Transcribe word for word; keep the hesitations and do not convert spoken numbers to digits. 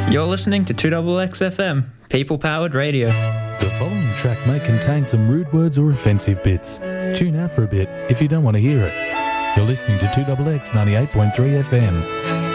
You're listening to two X X F M, people-powered radio. The following track may contain some rude words or offensive bits. Tune out for a bit if you don't want to hear it. You're listening to two X X ninety-eight point three F M.